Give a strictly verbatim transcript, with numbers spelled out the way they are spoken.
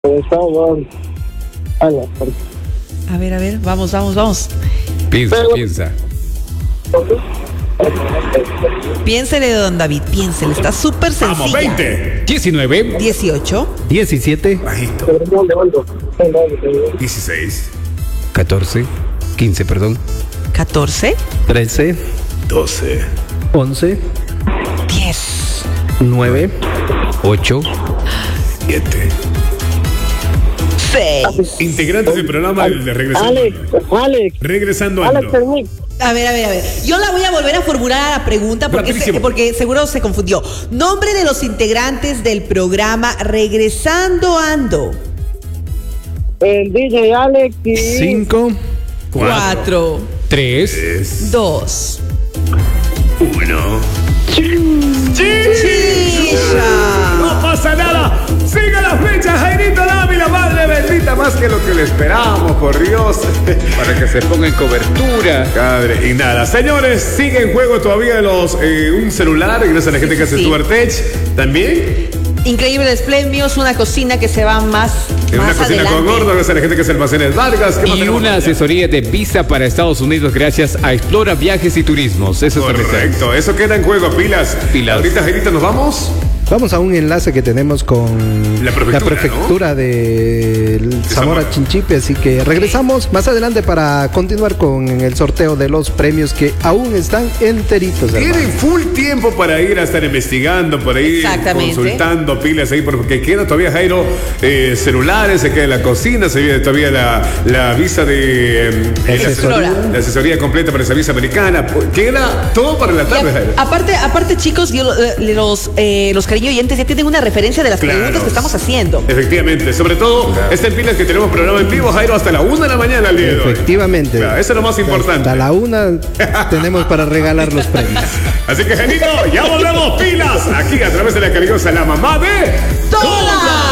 A ver, a ver, vamos, vamos, vamos. Piensa, piensa. Piénsele, don David, piénsele. Está súper sencilla. Vamos, veinte, diecinueve, dieciocho, diecisiete, bajito, dieciséis, catorce, quince, perdón, catorce, trece, doce, once, diez, nueve, ocho, siete. seis. Integrantes del programa de Regresando. Alex, Alex. Regresando Alex, Ando. permíteme. A ver, a ver, a ver. Yo la voy a volver a formular a la pregunta porque, se, Rapidísimo. porque seguro se confundió. Nombre de los integrantes del programa Regresando Ando. El D J Alex y... cinco, Cuatro, tres, dos, uno. Chisha. No pasa nada. Siga la fecha, Jairito Dávila, madre bendita, más que lo que le esperábamos, por Dios. para que se ponga en cobertura. Padre, y nada, señores, sigue en juego todavía los eh, un celular, gracias a la gente que hace sí. Stuartech. También Increíbles premios, una cocina que se va más, en una más cocina adelante. con gordo, gracias a la gente que hace almacenes Vargas. ¿Qué más Y tenemos? una asesoría de visa para Estados Unidos gracias a Explora Viajes y Turismos. Eso es Correcto, eso queda en juego, pilas. Pilas. Ahorita, Jairito, nos vamos. Vamos a un enlace que tenemos con La prefectura, prefectura de Zamora Zamora. Chinchipe, así que regresamos más adelante para continuar con el sorteo de los premios que aún están enteritos. Tienen hermano. full tiempo para ir a estar investigando, para ir Exactamente. consultando pilas ahí, porque queda todavía, Jairo, eh, celulares, se queda la cocina, se viene todavía la, la visa de eh, la, Explora. la asesoría completa para esa visa americana. Queda todo para la Y tarde, a- Jairo. aparte, aparte, chicos, yo, eh, los, eh, los cariños oyentes ya tienen una referencia de las Claro. preguntas que estamos haciendo. Efectivamente, sobre todo, está en pilas que tenemos programa en vivo, Jairo, hasta la una de la mañana al día de hoy. Efectivamente. Claro, eso es lo más importante. Hasta la una tenemos para regalar los premios. Así que, Genito, ya volvemos pilas aquí a través de la cariñosa, la mamá de ¡Todas!